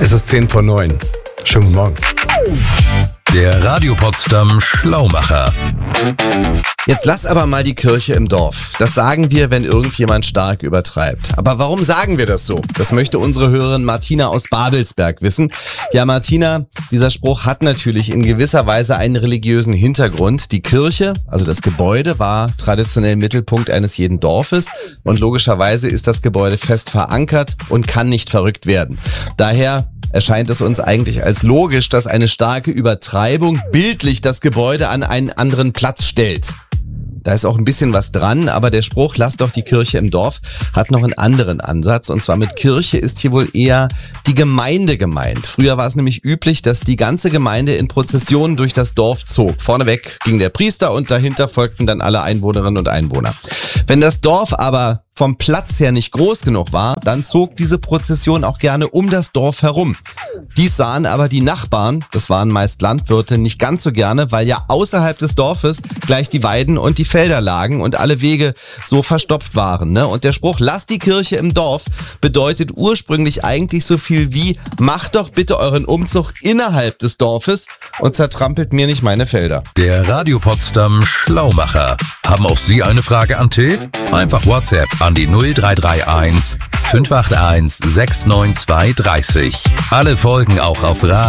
Es ist 10:09. Schönen guten Morgen. Der Radio Potsdam Schlaumacher. Jetzt lass aber mal die Kirche im Dorf. Das sagen wir, wenn irgendjemand stark übertreibt. Aber warum sagen wir das so? Das möchte unsere Hörerin Martina aus Babelsberg wissen. Ja, Martina, dieser Spruch hat natürlich in gewisser Weise einen religiösen Hintergrund. Die Kirche, also das Gebäude, war traditionell Mittelpunkt eines jeden Dorfes. Und logischerweise ist das Gebäude fest verankert und kann nicht verrückt werden. Daher erscheint es uns eigentlich als logisch, dass eine starke Übertreibung bildlich das Gebäude an einen anderen Platz stellt. Da ist auch ein bisschen was dran, aber der Spruch, lass doch die Kirche im Dorf, hat noch einen anderen Ansatz. Und zwar mit Kirche ist hier wohl eher die Gemeinde gemeint. Früher war es nämlich üblich, dass die ganze Gemeinde in Prozessionen durch das Dorf zog. Vorneweg ging der Priester und dahinter folgten dann alle Einwohnerinnen und Einwohner. Wenn das Dorf aber vom Platz her nicht groß genug war, dann zog diese Prozession auch gerne um das Dorf herum. Dies sahen aber die Nachbarn, das waren meist Landwirte, nicht ganz so gerne, weil ja außerhalb des Dorfes gleich die Weiden und die Felder lagen und alle Wege so verstopft waren. Ne? Und der Spruch, lass die Kirche im Dorf, bedeutet ursprünglich eigentlich so viel wie, macht doch bitte euren Umzug innerhalb des Dorfes und zertrampelt mir nicht meine Felder. Der Radio Potsdam Schlaumacher. Haben auch Sie eine Frage an Till? Einfach WhatsApp an die 0331 581 69230. Alle Folgen auch auf Radio